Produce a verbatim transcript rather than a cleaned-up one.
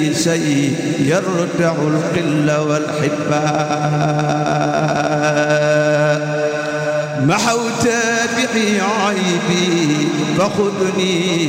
شيء يرتع القل والحباء محوت بي عيبي فخذني